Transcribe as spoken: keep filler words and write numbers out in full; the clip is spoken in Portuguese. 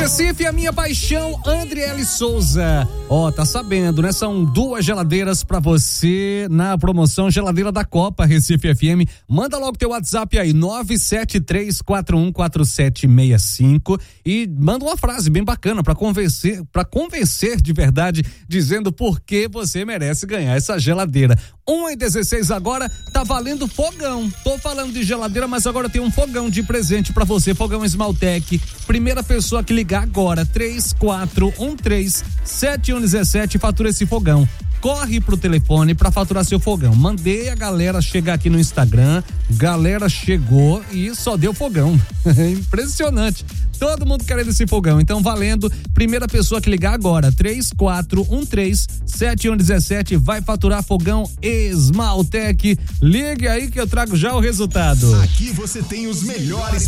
Recife, a minha paixão, Andriele Souza. Ó, oh, tá sabendo, né? São duas geladeiras pra você na promoção Geladeira da Copa Recife F M. Manda logo teu WhatsApp aí, nove sete três quatro um quatro sete seis cinco e manda uma frase bem bacana pra convencer, pra convencer de verdade, dizendo por que você merece ganhar essa geladeira. um e dezesseis agora, tá valendo fogão. Tô falando de geladeira, mas agora tem um fogão de presente pra você, fogão Esmaltec. Primeira pessoa que ligar agora, três quatro um três sete um um sete, fatura esse fogão. Corre pro telefone pra faturar seu fogão. Mandei a galera chegar aqui no Instagram, galera chegou e só deu fogão. Impressionante. Todo mundo querendo esse fogão, então valendo. Primeira pessoa que ligar agora, três quatro um três sete um um sete, vai faturar fogão Esmaltec. Ligue aí que eu trago já o resultado. Aqui você tem os melhores